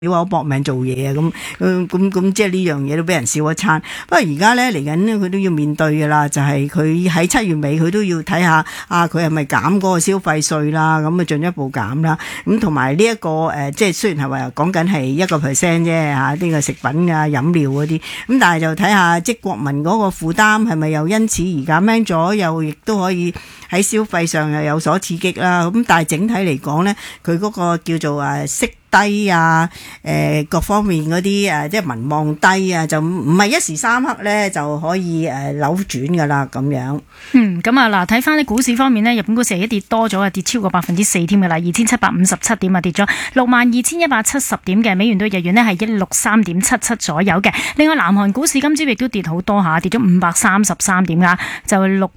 你話我搏命做嘢啊，咁即係呢樣嘢都俾人笑一餐。不過而家咧嚟緊佢都要面對㗎啦，就係佢喺7月尾佢都要睇下佢係咪減嗰個消費稅啦，咁啊進一步減啦。咁同埋呢一個即係雖然係話講緊係1% 啫嚇，呢個食品啊飲料嗰啲，咁但係就睇下即係國民嗰個負擔係咪又因此而減輕咗，又亦都可以喺消費上又有所刺激啦。咁但係整體嚟講咧，佢嗰個叫做息低啊，各方面嗰啲即係民望低啊，就唔係一時三刻咧就可以扭轉噶啦咁樣。 咁啊嗱，睇翻啲股市方面呢，日本股市係一跌多咗啊，跌超過4%添噶啦，2757點啊，跌咗62,170點嘅。美元對日元呢係163.77左右嘅。另外南韓股市今朝亦都跌好多下，跌咗533點噶，就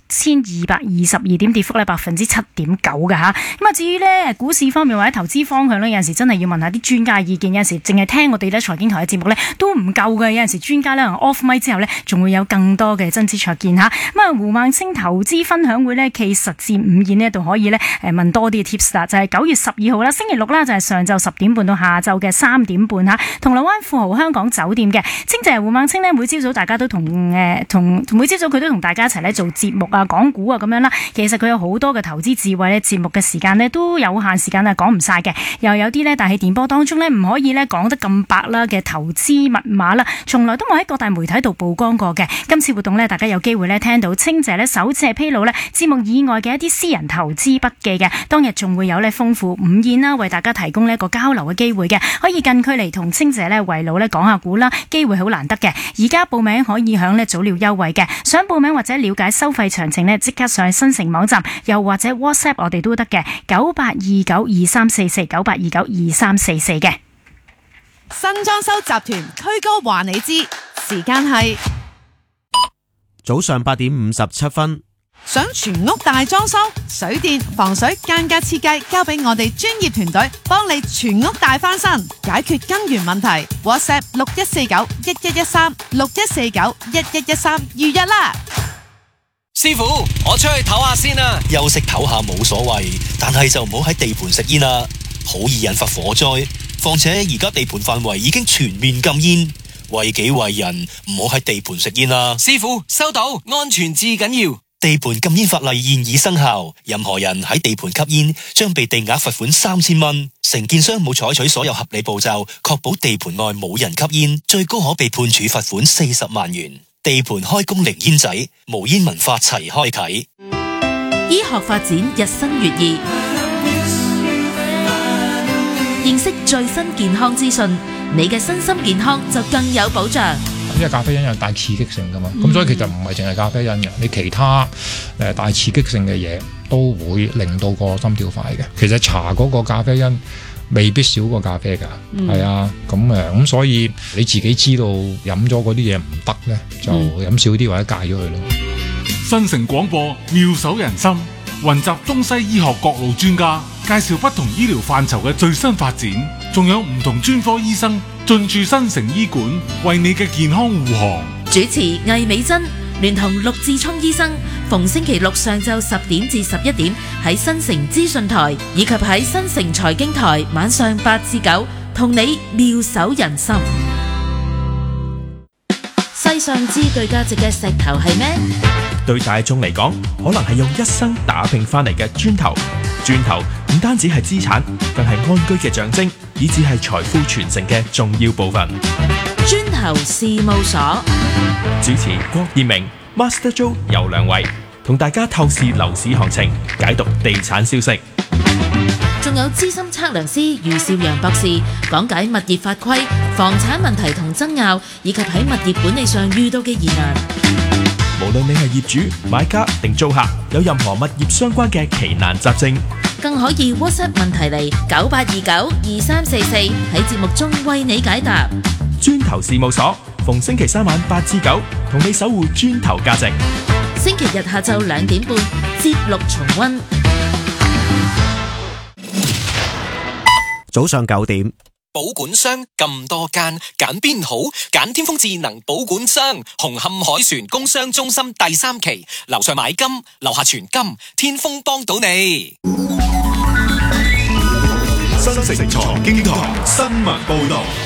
6222點，跌幅咧7.9%㗎吓。咁啊，至於呢股市方面或者投資方向呢，有陣時真係要問下啲專家意見，有陣時淨係聽我哋咧財經台嘅節目咧都唔夠嘅，有陣時專家咧 off mic 之後咧仲會有更多嘅真知灼見吓。咁啊，胡孟青投資分享會咧暨實戰午宴呢度可以咧問多啲嘅 tips 啦，就係9月12號啦，星期六啦，就係上晝10點半到下晝嘅3點半吓，銅鑼灣富豪香港酒店嘅。清謝胡孟青呢，每朝早大家都每朝早佢都同大家一齊咧做節目啊，講股啊咁樣啦。其實佢有好多嘅投資智慧咧，節目嘅時間呢都有限時間啊，講唔晒嘅，又有啲咧大氣電波當中咧唔可以咧講得咁白啦嘅投資密碼啦，從來都冇喺各大媒體度曝光過嘅。今次活動咧，大家有機會咧聽到清姐咧首次係披露咧節目以外嘅一啲私人投資筆記嘅。當日仲會有咧豐富午宴啦，為大家提供呢一個交流嘅機會嘅，可以近距離同清姐咧圍爐咧講下股啦，機會好難得嘅。而家報名可以享咧早鳥優惠嘅，想報名或者了解收費詳情呢，即刻上去新城網站，又或者 WhatsApp 我哋都得嘅，98292344 98292344嘅。 新裝修集團區哥話你知，時間係早上8點57分。 想全屋大裝修，水電防水間隔設計交俾我哋專業團隊，幫你全屋大翻新，解決根源問題。WhatsApp 61491113 61491113預約啦。 師傅，我出去唞下先啦。休息唞下冇所謂，但係就唔好喺地盤食煙啦，好易引發火災。況且而家地盤範圍已經全面禁煙，為己為人，唔好喺地盤食煙啦。師傅，收到，安全至緊要。地盤禁煙法例現已生效，任何人喺地盤吸煙將被地額罰款3000蚊。承建商冇採取所有合理步驟，確保地盤內冇人吸煙，最高可被判處罰款40萬元。地盤開工零煙仔，無煙文化齊開啟。 醫學發展日新月異，認識最新健康資訊，你嘅身心健康就更有保障。 因為咖啡因有帶刺激性噶嘛，咁所以其實唔係淨係咖啡因嘅，你其他帶刺激性嘅嘢都會令到個心跳快嘅。其實茶嗰個咖啡因未必少過咖啡㗎，係啊，咁所以你自己知道飲咗嗰啲嘢唔得咧，就飲少啲或者戒咗佢咯。 新城廣播妙手仁心，雲集中西醫學各路專家，介紹不同醫療範疇嘅最新發展，仲有唔同專科醫生進駐新城醫館，為你嘅健康護航。 主持魏美珍聯同陸志聰醫生，逢星期六上晝10點至11點喺新城資訊台，以及喺新城財經台晚上8至9，同你妙手仁心。世上最具價值嘅石頭係咩？ 對大眾嚟講，可能係用一生打拼翻嚟嘅磚頭。磚頭唔單止係資產，更係安居嘅象徵，以至係財富傳承嘅重要部分。 磚頭事務所主持郭燕明、Master Joe 有兩位，同大家透視樓市行情，解讀地產消息。 仲有資深測量師余少陽博士講解物業法規、房產問題同爭拗，以及喺物業管理上遇到嘅疑難。 無論你係業主、買家定租客，有任何物業相關嘅奇難雜症， 更可以 WhatsApp 問題嚟98292344喺節目中為你解答。 磚頭事務所逢星期3晚8至9，同你守護磚頭價值。 星期日下晝2點半節錄重溫。 早上9點。 保管商咁多間，揀邊好？揀天風智能保管商，紅磡海船工商中心第3期，樓上買金，樓下存金，天風幫到你。 新城財經台新聞報道。